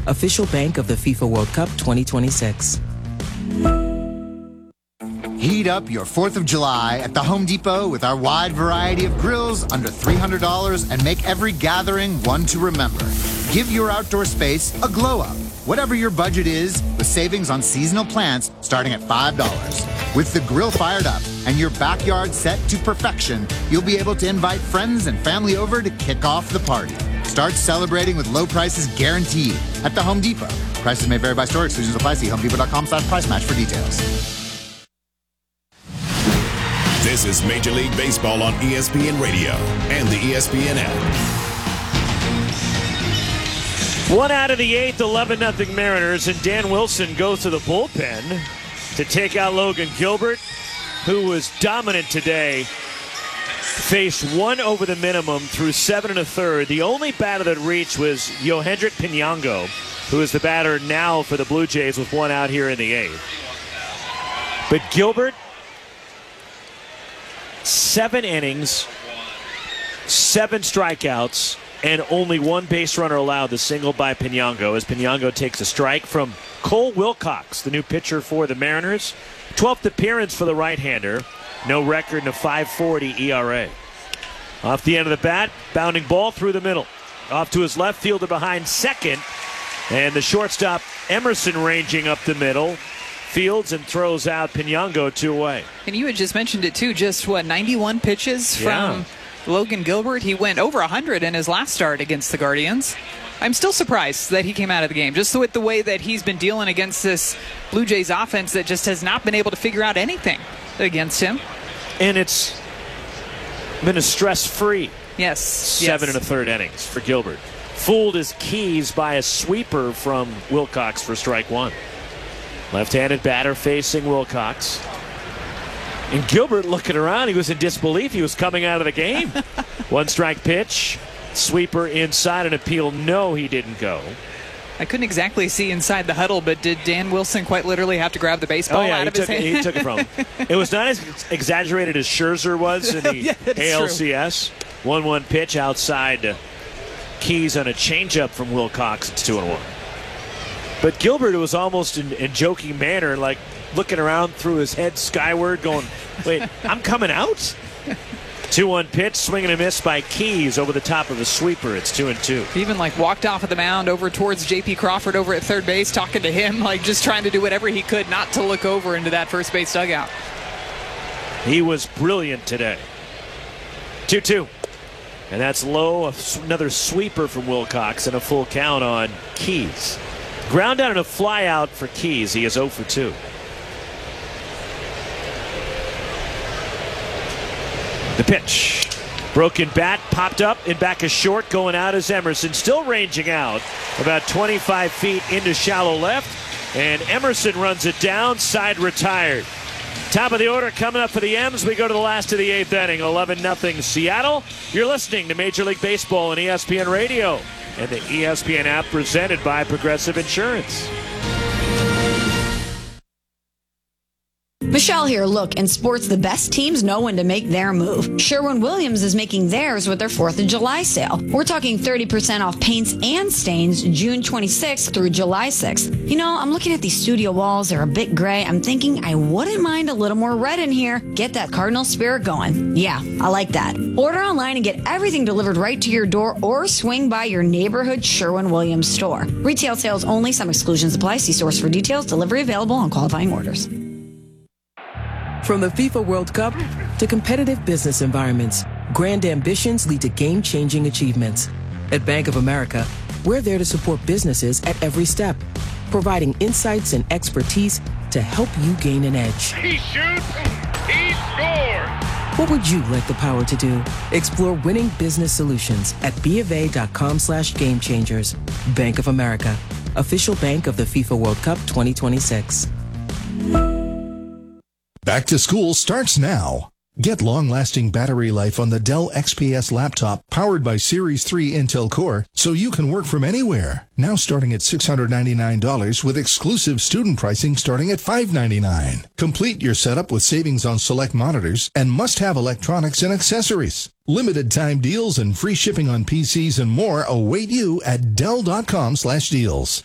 official bank of the FIFA World Cup 2026. Heat up your 4th of July at the Home Depot with our wide variety of grills under $300 and make every gathering one to remember. Give your outdoor space a glow up, whatever your budget is, with savings on seasonal plants starting at $5. With the grill fired up and your backyard set to perfection, you'll be able to invite friends and family over to kick off the party. Start celebrating with low prices guaranteed at the Home Depot. Prices may vary by store. Exclusions apply. See HomeDepot.com/price match for details. This is Major League Baseball on ESPN Radio and the ESPN app. 1 out of the 8th, 11-0 Mariners, and Dan Wilson goes to the bullpen to take out Logan Gilbert, who was dominant today. Faced 1 over the minimum through 7 1/3. The only batter that reached was Yohendrick Pinango, who is the batter now for the Blue Jays with 1 out here in the 8th. But Gilbert, 7 innings, 7 strikeouts, and only 1 base runner allowed, the single by Pinango, as Pinango takes a strike from Cole Wilcox, the new pitcher for the Mariners. 12th appearance for the right-hander. No record in a 5.40 ERA. Off the end of the bat, bounding ball through the middle. Off to his left, fielder behind second, and the shortstop Emerson ranging up the middle. Fields and throws out Pinango 2 away. And you had just mentioned it too, just 91 pitches from Logan Gilbert. He went over 100 in his last start against the Guardians. I'm still surprised that he came out of the game, just with the way that he's been dealing against this Blue Jays offense that just has not been able to figure out anything against him. And it's been a stress-free 7 1/3 innings for Gilbert. Fooled his keys by a sweeper from Wilcox for strike 1. Left-handed batter facing Wilcox. And Gilbert looking around, he was in disbelief. He was coming out of the game. 1 strike pitch. Sweeper inside, an appeal. No, he didn't go. I couldn't exactly see inside the huddle, but did Dan Wilson quite literally have to grab the baseball out of his hand? He took it from him. It was not as exaggerated as Scherzer was in the ALCS. 1-1 pitch outside to Keys on a changeup from Wilcox. It's 2-1. But Gilbert, it was almost in joking manner, like looking around through his head skyward, going, wait, I'm coming out? 2-1 pitch, swing and a miss by Keys over the top of a sweeper. It's 2-2. He even walked off of the mound over towards J.P. Crawford over at third base, talking to him, just trying to do whatever he could not to look over into that first base dugout. He was brilliant today. 2-2. And that's low. Another sweeper from Wilcox and a full count on Keys. Ground out and a fly out for Keys. He is 0 for 2. The pitch. Broken bat, popped up and back is short. Going out is Emerson. Still ranging out about 25 feet into shallow left. And Emerson runs it down. Side retired. Top of the order coming up for the M's. We go to the last of the 8th inning. 11-0 Seattle. You're listening to Major League Baseball on ESPN Radio and the ESPN app, presented by Progressive Insurance. Michelle here. Look, in sports, the best teams know when to make their move. Sherwin-Williams is making theirs with their 4th of July sale. We're talking 30% off paints and stains June 26th through July 6th. You know, I'm looking at these studio walls. They're a bit gray. I'm thinking I wouldn't mind a little more red in here. Get that Cardinal spirit going. Yeah, I like that. Order online and get everything delivered right to your door, or swing by your neighborhood Sherwin-Williams store. Retail sales only. Some exclusions apply. See source for details. Delivery available on qualifying orders. From the FIFA World Cup to competitive business environments, grand ambitions lead to game-changing achievements. At Bank of America, we're there to support businesses at every step, providing insights and expertise to help you gain an edge. He shoots, he scores! What would you like the power to do? Explore winning business solutions at BofA.com/gamechangers. Bank of America, official bank of the FIFA World Cup 2026. Back to school starts now. Get long-lasting battery life on the Dell XPS laptop powered by Series 3 Intel Core so you can work from anywhere. Now starting at $699 with exclusive student pricing starting at $599. Complete your setup with savings on select monitors and must-have electronics and accessories. Limited time deals and free shipping on PCs and more await you at Dell.com/deals.